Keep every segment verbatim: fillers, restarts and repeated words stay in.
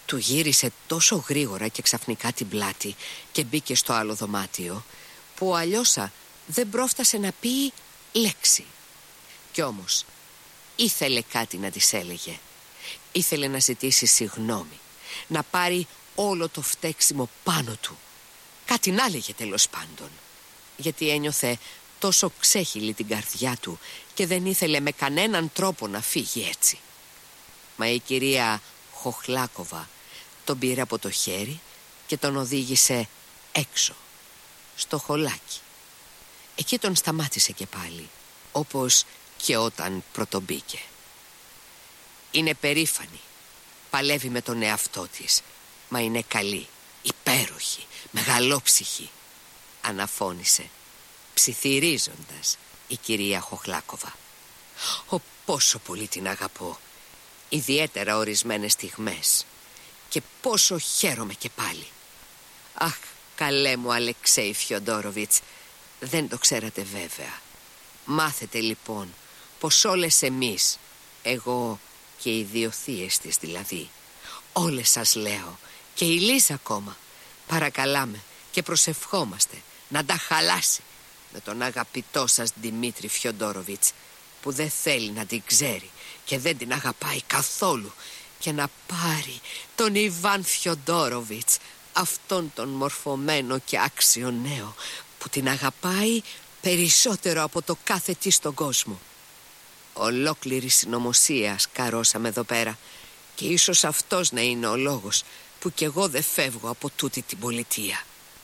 Του γύρισε τόσο γρήγορα και ξαφνικά την πλάτη και μπήκε στο άλλο δωμάτιο, που ο Αλιώσα δεν πρόφτασε να πει λέξη. Κι όμως ήθελε κάτι να της έλεγε. Ήθελε να ζητήσει συγγνώμη, να πάρει όλο το φταίξιμο πάνω του. Κάτι να έλεγε τέλος πάντων, γιατί ένιωθε τόσο ξέχυλη την καρδιά του και δεν ήθελε με κανέναν τρόπο να φύγει έτσι. Μα η κυρία Χοχλάκοβα τον πήρε από το χέρι και τον οδήγησε έξω, στο χωλάκι. Εκεί τον σταμάτησε και πάλι, όπως και όταν πρωτομπήκε. Είναι περήφανη, παλεύει με τον εαυτό της, μα είναι καλή, υπέροχη, μεγαλόψυχη, αναφώνησε, ψιθυρίζοντας η κυρία Χοχλάκοβα. Ω, πόσο πολύ την αγαπώ, ιδιαίτερα ορισμένες στιγμές, και πόσο χαίρομαι και πάλι. Αχ, καλέ μου Αλεξέη Φιοντόροβιτς, δεν το ξέρατε βέβαια. Μάθετε λοιπόν πως όλες εμείς, εγώ και οι δύο θείες της δηλαδή, όλες σας λέω, και η Λίζα ακόμα, παρακαλάμε και προσευχόμαστε να τα χαλάσει με τον αγαπητό σας Δημήτρη Φιοντόροβιτς, που δεν θέλει να την ξέρει και δεν την αγαπάει καθόλου, και να πάρει τον Ιβάν Φιοντόροβιτς, αυτόν τον μορφωμένο και άξιο νέο, που την αγαπάει περισσότερο από το κάθε τι στον κόσμο. Ολόκληρη συνωμοσία σκαρώσαμε εδώ πέρα, και ίσως αυτός να είναι ο λόγος που κι εγώ δεν φεύγω από τούτη την πολιτεία.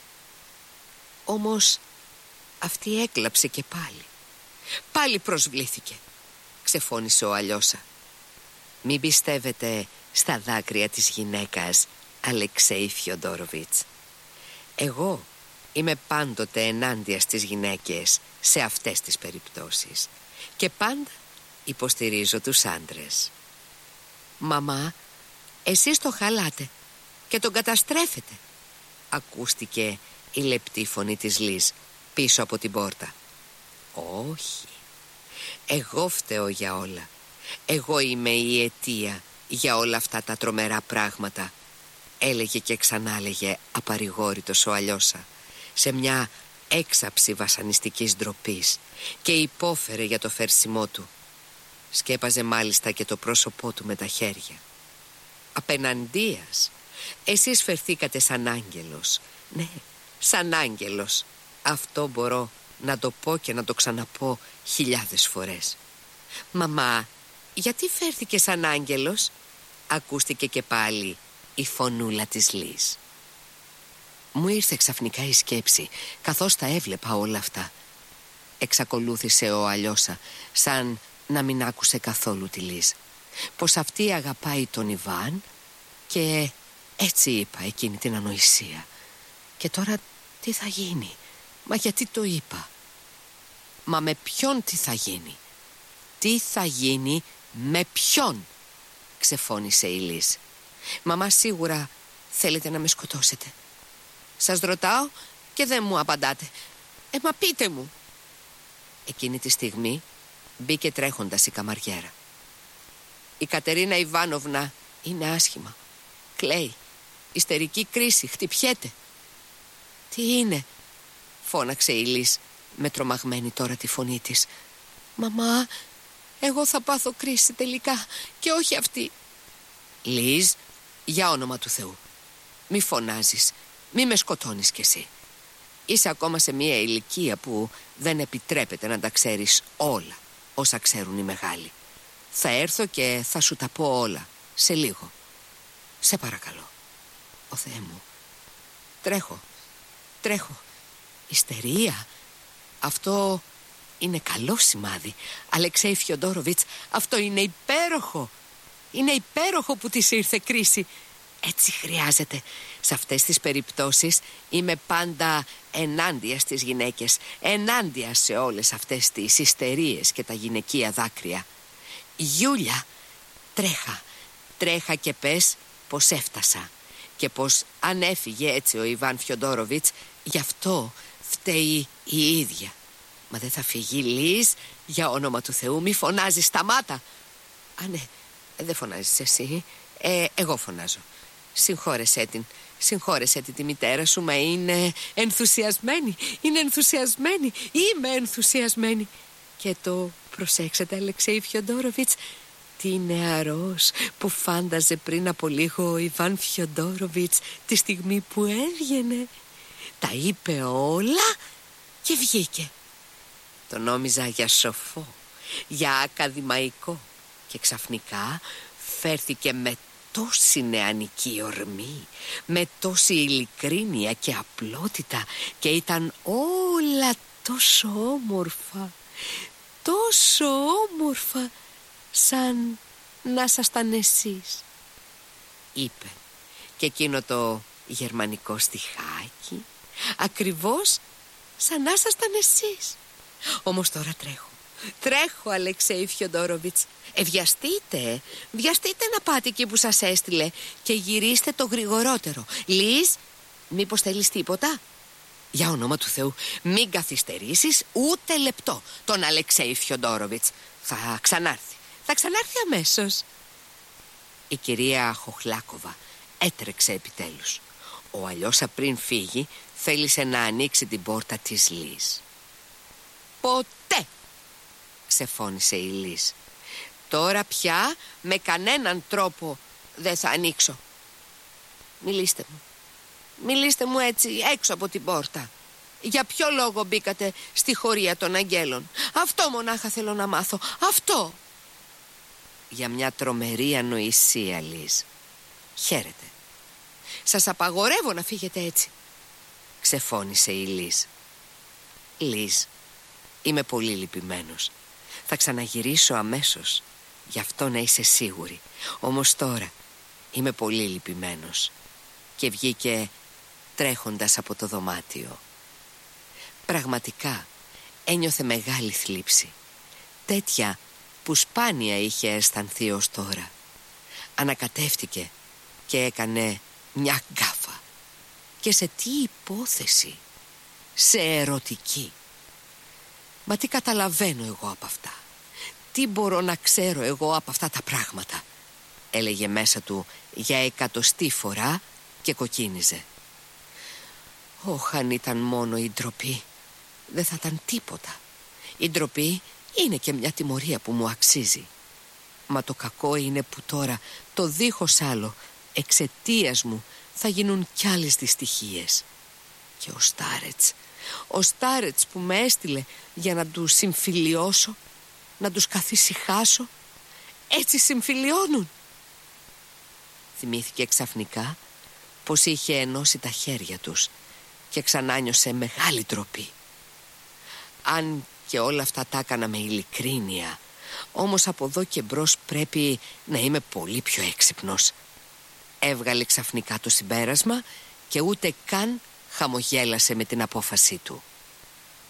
Όμως αυτή έκλαψε και πάλι. Πάλι προσβλήθηκε, ξεφώνησε ο Αλιώσα. Μην πιστεύετε στα δάκρυα της γυναίκας, Αλεξέη Φιοντόροβιτς. Εγώ είμαι πάντοτε ενάντια στις γυναίκες σε αυτές τις περιπτώσεις, και πάντα υποστηρίζω τους άντρες. Μαμά, εσείς το χαλάτε και τον καταστρέφετε, ακούστηκε η λεπτή φωνή της Λίζ πίσω από την πόρτα. Όχι, εγώ φταίω για όλα. Εγώ είμαι η αιτία για όλα αυτά τα τρομερά πράγματα, έλεγε και ξανάλεγε απαρηγόρητος ο Αλιώσα, σε μια έξαψη βασανιστικής ντροπής, και υπόφερε για το φέρσιμό του. Σκέπαζε μάλιστα και το πρόσωπό του με τα χέρια. Απέναντίας, εσείς φερθήκατε σαν άγγελος. Ναι, σαν άγγελος. Αυτό μπορώ να το πω και να το ξαναπώ χιλιάδες φορές. Μαμά, γιατί φέρθηκε σαν άγγελος? Ακούστηκε και πάλι η φωνούλα της Λίζ. Μου ήρθε ξαφνικά η σκέψη, καθώς τα έβλεπα όλα αυτά, εξακολούθησε ο Αλιώσα, σαν να μην άκουσε καθόλου τη Λίζ, πως αυτή αγαπάει τον Ιβάν, και έτσι είπα εκείνη την ανοησία. Και τώρα τι θα γίνει? Μα γιατί το είπα? Μα με ποιον τι θα γίνει? Τι θα γίνει με ποιον? Ξεφώνησε η Λίζ. Μαμά, σίγουρα θέλετε να με σκοτώσετε. Σας ρωτάω και δεν μου απαντάτε. Ε, μα πείτε μου. Εκείνη τη στιγμή μπήκε τρέχοντας η καμαριέρα. Η Κατερίνα Ιβάνοβνα είναι άσχημα. Κλαίει. Ιστερική κρίση, χτυπιέται. Τι είναι? Φώναξε η Λίζ με τρομαγμένη τώρα τη φωνή της. Μαμά, εγώ θα πάθω κρίση τελικά, και όχι αυτή. Λίζ, για όνομα του Θεού, μη φωνάζεις, μη με σκοτώνεις κι εσύ. Είσαι ακόμα σε μια ηλικία που δεν επιτρέπεται να τα ξέρεις όλα όσα ξέρουν οι μεγάλοι. Θα έρθω και θα σου τα πω όλα σε λίγο. Σε παρακαλώ. Ο Θεέ μου. Τρέχω, τρέχω. Ιστερία? Αυτό είναι καλό σημάδι, Αλεξέη Φιοντόροβιτς. Αυτό είναι υπέροχο. Είναι υπέροχο που της ήρθε κρίση. Έτσι χρειάζεται. Σε αυτές τις περιπτώσεις είμαι πάντα ενάντια στις γυναίκες, ενάντια σε όλες αυτές τις ιστερίες και τα γυναικεία δάκρυα. Γιούλια, τρέχα, τρέχα και πες πως έφτασα, και πως αν έφυγε έτσι ο Ιβάν Φιοντόροβιτς, γι' αυτό φταίει η ίδια. Μα δεν θα φύγει, Λίζ, για όνομα του Θεού, μη φωνάζεις, σταμάτα. Α, ναι, δεν φωνάζεις εσύ, ε, εγώ φωνάζω. Συγχώρεσέ την, συγχώρεσέ την τη μητέρα σου, μα είναι ενθουσιασμένη, είναι ενθουσιασμένη, είμαι ενθουσιασμένη. Και το προσέξατε, Αλεξέη Φιοντόροβιτς, τι νεαρός που φάνταζε πριν από λίγο ο Ιβάν Φιοντόροβιτς τη στιγμή που έβγαινε. Τα είπε όλα και βγήκε. Το νόμιζα για σοφό, για ακαδημαϊκό, και ξαφνικά φέρθηκε με τόση νεανική ορμή, με τόση ειλικρίνεια και απλότητα, και ήταν όλα τόσο όμορφα, τόσο όμορφα, σαν να σασταν εσείς, είπε, και εκείνο το γερμανικό στιχάκι, ακριβώς σαν να σασταν εσείς. Όμως τώρα τρέχω, τρέχω, Αλεξέη Φιοντόροβιτς. Ε, βιαστείτε, βιαστείτε να πάτε εκεί που σας έστειλε και γυρίστε το γρηγορότερο. Λίζ, μήπως θέλεις τίποτα? Για όνομα του Θεού, μην καθυστερήσεις ούτε λεπτό τον Αλεξέη Φιοντόροβιτς. Θα ξανάρθει, θα ξανάρθει αμέσως. Η κυρία Χοχλάκοβα έτρεξε επιτέλους. Ο Αλιώσα πριν φύγει θέλησε να ανοίξει την πόρτα της Λίζ. Ποτέ, ξεφώνησε η Λίζ. Τώρα πια με κανέναν τρόπο δεν θα ανοίξω. Μιλήστε μου, μιλήστε μου έτσι έξω από την πόρτα. Για ποιο λόγο μπήκατε στη χωρία των αγγέλων? Αυτό μονάχα θέλω να μάθω, αυτό. Για μια τρομερή ανοησία, Λίζ. Χαίρετε. Σας απαγορεύω να φύγετε έτσι, ξεφώνησε η Λίζ. Λίζ, είμαι πολύ λυπημένος. Θα ξαναγυρίσω αμέσως, γι' αυτό να είσαι σίγουρη. Όμως τώρα είμαι πολύ λυπημένος. Και βγήκε τρέχοντας από το δωμάτιο. Πραγματικά ένιωθε μεγάλη θλίψη, τέτοια που σπάνια είχε αισθανθεί ως τώρα. Ανακατεύτηκε και έκανε μια γκάφα. Και σε τι υπόθεση? Σε ερωτική. Μα τι καταλαβαίνω εγώ από αυτά? Τι μπορώ να ξέρω εγώ από αυτά τα πράγματα? Έλεγε μέσα του για εκατοστή φορά και κοκκίνιζε. Όχ, αν ήταν μόνο η ντροπή, δεν θα ήταν τίποτα. Η ντροπή είναι και μια τιμωρία που μου αξίζει. Μα το κακό είναι που τώρα, το δίχως άλλο, εξαιτίας μου θα γίνουν κι άλλες δυστυχίες. Και ο Στάρετς, ο Στάρετς που με έστειλε για να τους συμφιλιώσω, να τους καθησυχάσω, έτσι συμφιλιώνουν. Θυμήθηκε ξαφνικά πως είχε ενώσει τα χέρια τους και ξανάνιωσε μεγάλη ντροπή. Αν και όλα αυτά τα έκανα με ειλικρίνεια, όμως από εδώ και μπρος πρέπει να είμαι πολύ πιο έξυπνος. Έβγαλε ξαφνικά το συμπέρασμα και ούτε καν χαμογέλασε με την απόφασή του.